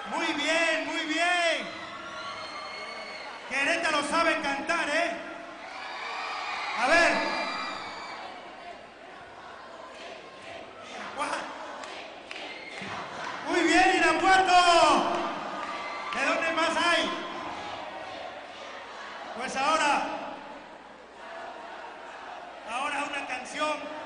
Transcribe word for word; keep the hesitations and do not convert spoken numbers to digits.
Muy bien, muy bien. Querétaro sabe cantar, ¿eh? A ver. Muy bien, Irapuato. ¿De dónde más hay? Pues ahora, ahora una canción